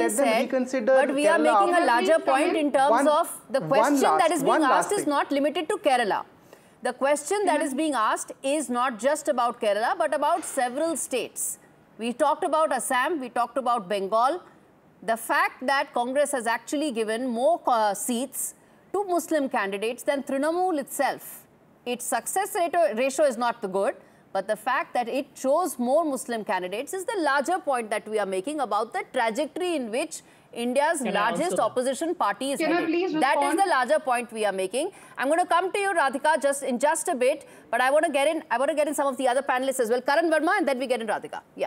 let them reconsider. But we are making a larger point in terms of the question that is being asked is not limited to Kerala. The question that is being asked is not just about Kerala, but about several states. We talked about Assam, we talked about Bengal. The fact that Congress has actually given more seats to Muslim candidates than Trinamool itself. Its success ratio is not good, but the fact that it chose more Muslim candidates is the larger point that we are making about the trajectory in which India's largest opposition party is headed. That is the larger point we are making. I'm going to come to you, Radhika, in just a bit, but I want to get in some of the other panelists as well. Karan Verma, and then we get in Radhika. Yeah.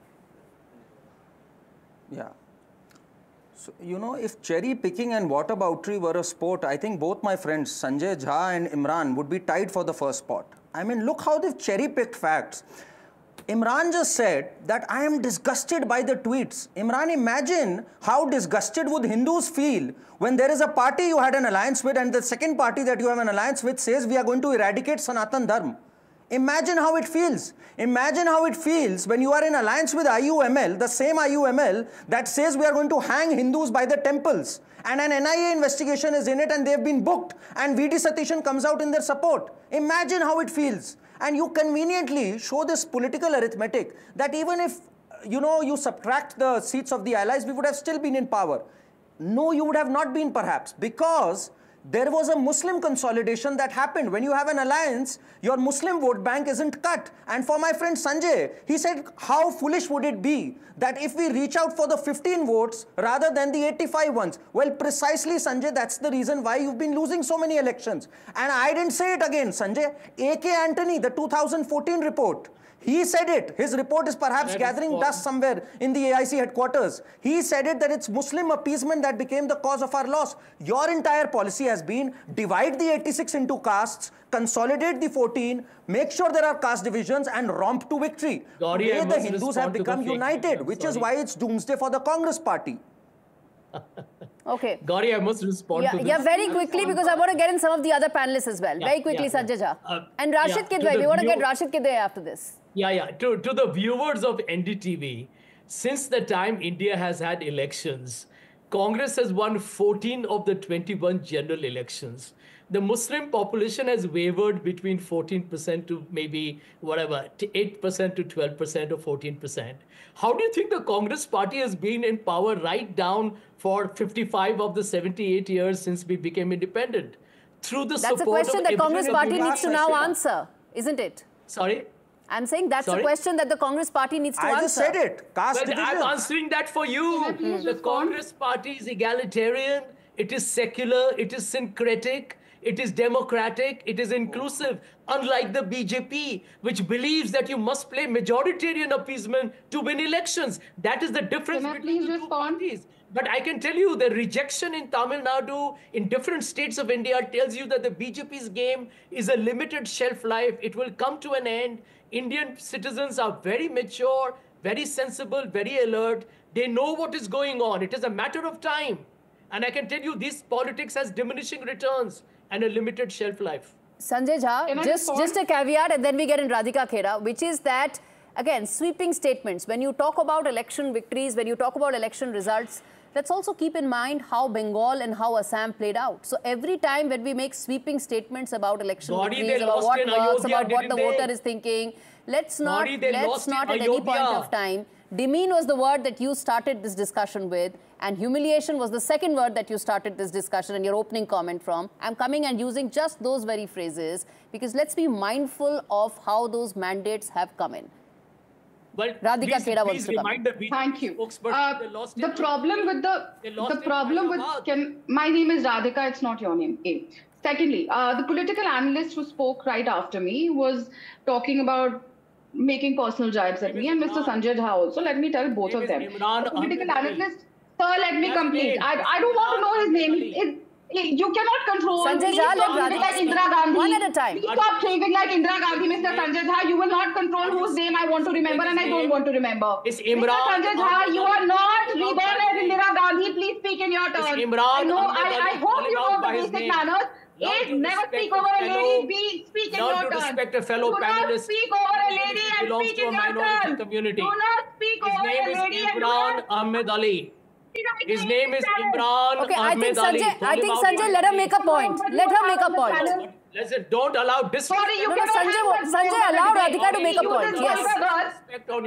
Yeah. So, you know, if cherry picking and whataboutery were a sport, I think both my friends Sanjay Jha and Imran would be tied for the first spot. I mean, look how they've cherry picked facts. Imran just said that I am disgusted by the tweets. Imran, imagine how disgusted would Hindus feel when there is a party you had an alliance with and the second party that you have an alliance with says we are going to eradicate Sanatan Dharma. Imagine how it feels. Imagine how it feels when you are in alliance with IUML, the same IUML that says we are going to hang Hindus by the temples. And an NIA investigation is in it and they've been booked. And VD Satishan comes out in their support. Imagine how it feels. And you conveniently show this political arithmetic that even if, you know, you subtract the seats of the allies, we would have still been in power. No, you would have not been perhaps, because there was a Muslim consolidation that happened. When you have an alliance, your Muslim vote bank isn't cut. And for my friend Sanjay, he said, how foolish would it be that if we reach out for the 15 votes rather than the 85 ones? Well, precisely, Sanjay, that's the reason why you've been losing so many elections. And I didn't say it again, Sanjay. A.K. Antony, the 2014 report, he said it. His report is perhaps gathering dust somewhere in the AIC headquarters. He said it that it's Muslim appeasement that became the cause of our loss. Your entire policy has been divide the 86 into castes, consolidate the 14, make sure there are caste divisions and romp to victory. Today the Hindus have become united, which is why it's doomsday for the Congress party. Okay. Gauri, I must respond to this. Yeah, very quickly, because I want to get in some of the other panelists as well. Very quickly, Sanjay Jha. And Rashid Kidwai, we want to get Rashid Kidwai after this. To the viewers of NDTV, since the time India has had elections, Congress has won 14 of the 21 general elections. The Muslim population has wavered between 14% to maybe whatever, 8% to 12% or 14%. How do you think the Congress party has been in power right down for 55 of the 78 years since we became independent? Through the support of... That's a question the Congress party needs to now answer, isn't it? Sorry? I'm saying that's a question that the Congress party needs to answer. I just said it. Caste division. I'm answering that for you. The Congress party is egalitarian, it is secular, it is syncretic, it is democratic, it is inclusive, unlike the BJP, which believes that you must play majoritarian appeasement to win elections. That is the difference between the two parties. But I can tell you the rejection in Tamil Nadu, in different states of India, tells you that the BJP's game is a limited shelf life. It will come to an end. Indian citizens are very mature, very sensible, very alert. They know what is going on. It is a matter of time. And I can tell you this politics has diminishing returns and a limited shelf life. Sanjay Jha, just a caveat and then we get in Radhika Khera, which is that, again, sweeping statements. When you talk about election victories, when you talk about election results, let's also keep in mind how Bengal and how Assam played out. So every time when we make sweeping statements about election victories, about what works, about what the voter is thinking, let's not at any point of time. Demean was the word that you started this discussion with, and humiliation was the second word that you started this discussion and your opening comment from. I'm coming and using just those very phrases because let's be mindful of how those mandates have come in. Well, Radhika Khera wants to come. Thank you. The problem with my name is Radhika, it's not your name. A. Secondly, the political analyst who spoke right after me was talking about making personal jibes at me, and Mr. Sanjay Jha also. Let me tell both of them. The political analyst, sir, let me complete. I don't want to know his name. You cannot control. Sanjay Jha, like Indira Gandhi. One at a time. Please stop behaving like Indira Gandhi, Mr. Sanjay Jha. You will not control whose name I want to remember and I don't want to remember. It's Imran. Mr. Sanjay Jha, you are not reborn as Indira Gandhi. Please speak in your turn. I hope you know the basic manners. A, never speak over a lady. B, speak in your turn. To respect a fellow panelist. Do not speak over a lady and speak in your turn. Community. Do not speak over a lady and Imran Ahmed Ali. His name is Imran Okay, Ahmed Ali. I think Sanjay, let her make a point. Let her make a point. Listen, don't allow disrespect. Sorry, you Sanjay allowed Radhika to make a point. Yes. Disrespect on